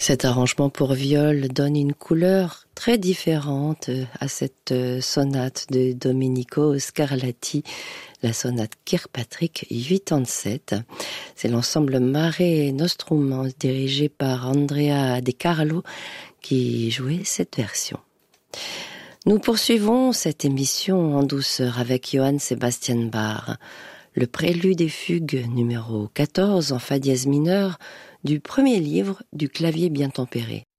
Cet arrangement pour viol donne une couleur très différente à cette sonate de Domenico Scarlatti, la sonate Kirkpatrick 87. C'est l'ensemble Mare Nostrum dirigé par Andrea De Carlo qui jouait cette version. Nous poursuivons cette émission en douceur avec Johann Sebastian Bach, le prélude et fugue numéro 14 en fa dièse mineur du premier livre du clavier bien tempéré.